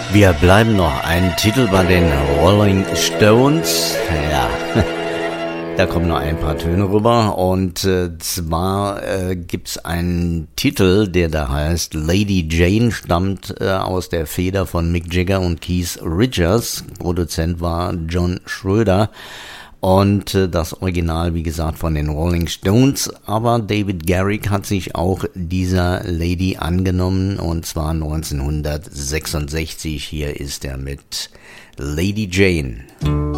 Wir bleiben noch einen Titel bei den Rolling Stones. Ja, da kommen noch ein paar Töne rüber. Und zwar gibt's einen Titel, der da heißt Lady Jane, stammt aus der Feder von Mick Jagger und Keith Richards. Produzent war John Schröder. Und das Original, wie gesagt, von den Rolling Stones. Aber David Garrick hat sich auch dieser Lady angenommen, und zwar 1966. Hier ist er mit Lady Jane.